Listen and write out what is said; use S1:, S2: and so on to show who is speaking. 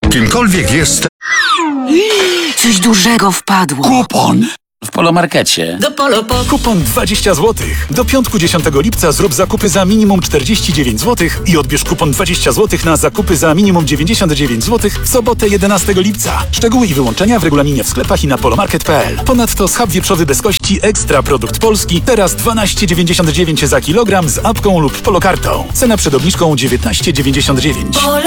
S1: Kimkolwiek jest...
S2: Coś dużego wpadło.
S3: Kupon!
S4: W Polomarkecie.
S2: Do Polo.
S3: Kupon 20 zł. Do piątku 10 lipca zrób zakupy za minimum 49 zł i odbierz kupon 20 zł na zakupy za minimum 99 zł w sobotę 11 lipca. Szczegóły i wyłączenia w regulaminie w sklepach i na polomarket.pl. Ponadto schab wieprzowy bez kości Ekstra Produkt Polski teraz 12,99 za kilogram z apką lub polokartą. Cena przed obniżką 19,99.